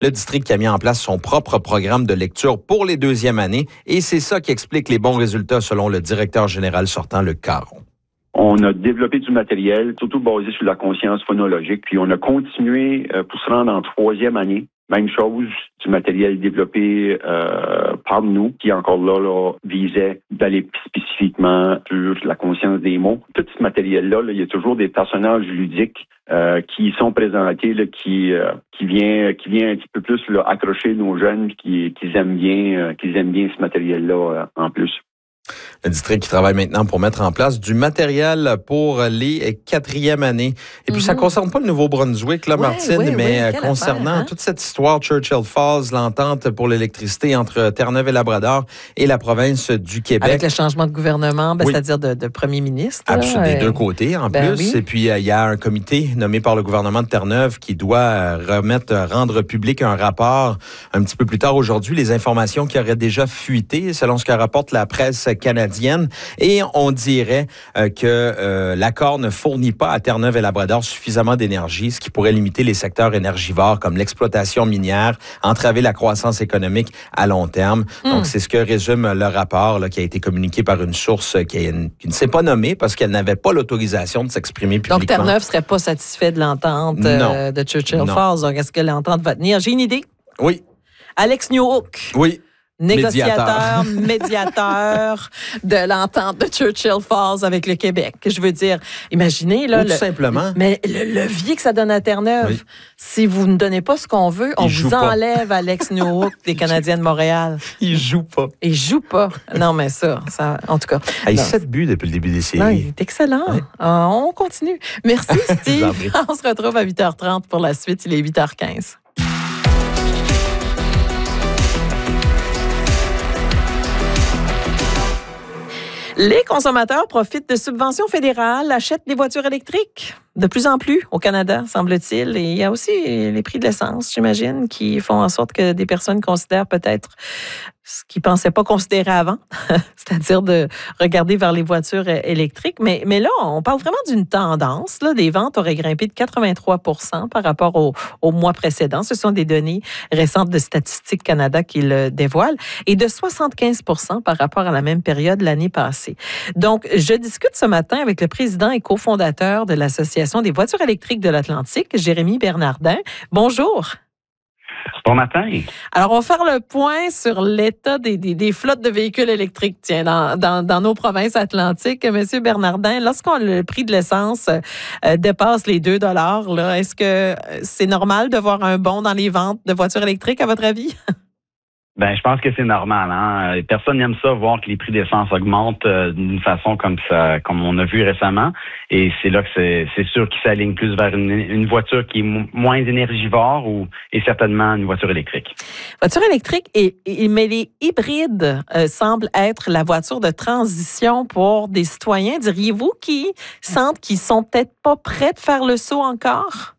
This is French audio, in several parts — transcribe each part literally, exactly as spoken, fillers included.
Le district qui a mis en place son propre programme de lecture pour les deuxièmes années et c'est ça qui explique les bons résultats selon le directeur général sortant, Luc Caron. On a développé du matériel, surtout basé sur la conscience phonologique, puis on a continué euh, pour se rendre en troisième année. Même chose, du matériel développé euh, par nous, qui encore là, là visait d'aller spécifiquement sur la conscience des mots. Tout ce matériel-là, là, il y a toujours des personnages ludiques euh, qui sont présentés, là, qui euh, qui vient qui vient un petit peu plus là, accrocher nos jeunes, qui qu'ils aiment bien, euh, qu'ils aiment bien ce matériel-là euh, en plus. Le district qui travaille maintenant pour mettre en place du matériel pour les quatrième années. Et puis, mm-hmm. ça ne concerne pas le Nouveau-Brunswick, là, ouais, Martine, ouais, mais ouais, concernant affaire, hein? toute cette histoire Churchill Falls, l'entente pour l'électricité entre Terre-Neuve et Labrador et la province du Québec. Avec le changement de gouvernement, ben, oui. c'est-à-dire de, de premier ministre. Absolument, des deux côtés, en ben plus. Oui. Et puis, il euh, y a un comité nommé par le gouvernement de Terre-Neuve qui doit remettre, rendre public un rapport un petit peu plus tard aujourd'hui, les informations qui auraient déjà fuité, selon ce que rapporte la presse canadienne. Et on dirait euh, que euh, l'accord ne fournit pas à Terre-Neuve et Labrador suffisamment d'énergie, ce qui pourrait limiter les secteurs énergivores comme l'exploitation minière, entraver la croissance économique à long terme. Mm. Donc, c'est ce que résume le rapport là, qui a été communiqué par une source qui, a, qui ne s'est pas nommée parce qu'elle n'avait pas l'autorisation de s'exprimer publiquement. Donc, Terre-Neuve ne serait pas satisfait de l'entente euh, de Churchill Falls. Donc, est-ce que l'entente va tenir? J'ai une idée. Oui. Alex Newhook. Oui. Négociateur, médiateur, médiateur de l'entente de Churchill Falls avec le Québec. Je veux dire, imaginez là, Ou tout le, simplement. Mais le levier que ça donne à Terre-Neuve. Oui. Si vous ne donnez pas ce qu'on veut, on vous enlève pas. Alex Newhook des Canadiens de Montréal. Il joue pas. Il joue pas. Non, mais ça, ça en tout cas. Il a sept buts depuis le début des séries. Non, il est excellent. Oui. Euh, on continue. Merci Steve. On se retrouve à huit heures trente pour la suite. Il est huit heures quinze. Les consommateurs profitent de subventions fédérales, achètent des voitures électriques. De plus en plus au Canada, semble-t-il. Et il y a aussi les prix de l'essence, j'imagine, qui font en sorte que des personnes considèrent peut-être ce qu'ils ne pensaient pas considérer avant, c'est-à-dire de regarder vers les voitures électriques. Mais, mais là, on parle vraiment d'une tendance. Là, des ventes auraient grimpé de quatre-vingt-trois pour cent par rapport au, au mois précédent. Ce sont des données récentes de Statistique Canada qui le dévoilent. Et de soixante-quinze pour cent par rapport à la même période l'année passée. Donc, je discute ce matin avec le président et cofondateur de l'Association des voitures électriques de l'Atlantique, Jérémy Bernardin. Bonjour. Bon matin. Alors, on va faire le point sur l'état des, des, des flottes de véhicules électriques tiens, dans, dans, dans nos provinces atlantiques. Monsieur Bernardin, lorsqu'on le prix de l'essence euh, dépasse les deux dollars, là, est-ce que c'est normal de voir un bond dans les ventes de voitures électriques, à votre avis? Ben, je pense que c'est normal. Hein? Personne n'aime ça, voir que les prix d'essence augmentent euh, d'une façon comme ça, comme on a vu récemment. Et c'est là que c'est, c'est sûr qu'ils s'alignent plus vers une, une voiture qui est m- moins énergivore ou et certainement une voiture électrique. Voiture électrique, et, et, mais les hybrides euh, semblent être la voiture de transition pour des citoyens. Diriez-vous qui sentent qu'ils sont peut-être pas prêts de faire le saut encore?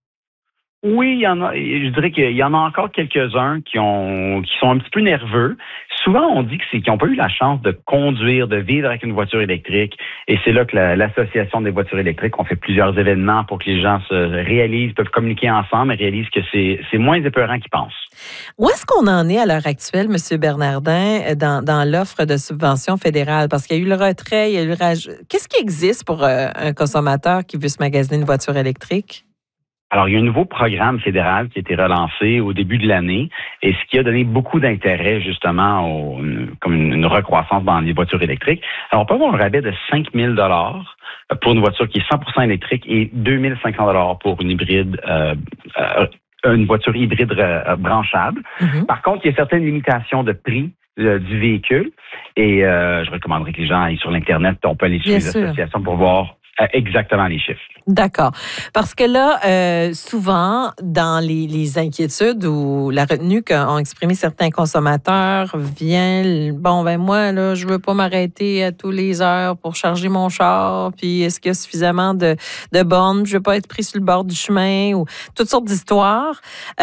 Oui, il y en a. Je dirais qu'il y en a encore quelques-uns qui ont, qui sont un petit peu nerveux. Souvent, on dit que c'est qu'ils n'ont pas eu la chance de conduire, de vivre avec une voiture électrique. Et c'est là que la, l'Association des voitures électriques, on fait plusieurs événements pour que les gens se réalisent, peuvent communiquer ensemble et réalisent que c'est, c'est moins épeurant qu'ils pensent. Où est-ce qu'on en est à l'heure actuelle, M. Bernardin, dans, dans l'offre de subvention fédérale? Parce qu'il y a eu le retrait, il y a eu le raj... Qu'est-ce qui existe pour euh, un consommateur qui veut se magasiner une voiture électrique? Alors, il y a un nouveau programme fédéral qui a été relancé au début de l'année et ce qui a donné beaucoup d'intérêt, justement, au, comme une, une recroissance dans les voitures électriques. Alors, on peut avoir un rabais de cinq mille dollars pour une voiture qui est cent pour cent électrique et deux mille cinq cents dollars pour une hybride, euh, euh, une voiture hybride euh, branchable. Mm-hmm. Par contre, il y a certaines limitations de prix euh, du véhicule et euh, je recommanderais que les gens aillent sur l'Internet. On peut aller sur les associations pour voir exactement les chiffres. D'accord. Parce que là, euh, souvent, dans les, les inquiétudes ou la retenue qu'ont exprimé certains consommateurs, vient, bon, ben moi, là, je veux pas m'arrêter à tous les heures pour charger mon char, puis est-ce qu'il y a suffisamment de, de bornes, je veux pas être pris sur le bord du chemin, ou toutes sortes d'histoires.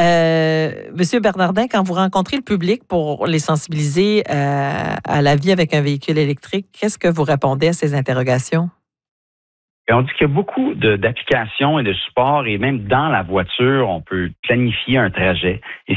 Euh, Monsieur Bernardin, quand vous rencontrez le public pour les sensibiliser euh, à la vie avec un véhicule électrique, qu'est-ce que vous répondez à ces interrogations? Et on dit qu'il y a beaucoup de, d'applications et de supports et même dans la voiture, on peut planifier un trajet. Et